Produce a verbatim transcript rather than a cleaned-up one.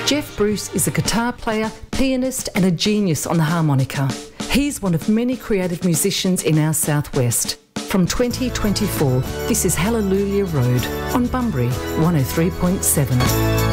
Jeff Bruce is a guitar player, pianist and a genius on the harmonica. He's one of many creative musicians in our southwest. From twenty twenty-four, this is Hallelujah Road on Bunbury one oh three point seven.